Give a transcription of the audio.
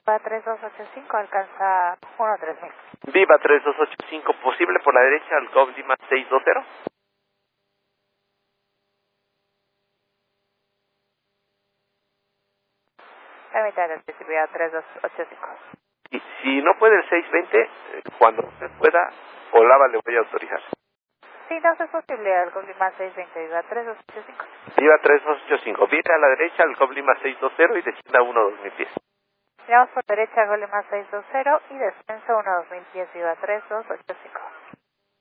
Viva 3285 alcanza 13000. Viva 3285, posible por la derecha al Golf Lima 620. Permítame el Viva 3285. Y si no puede el 620, cuando usted pueda, Olava le voy a autorizar. Sí, no es posible al Golf Lima 620, Viva 3285. Viva 3285, vire a la derecha al Golf Lima 620 y descienda 12000 pies. Giramos por derecha Golf Lima 620 y descenso 12010, Viva 3285.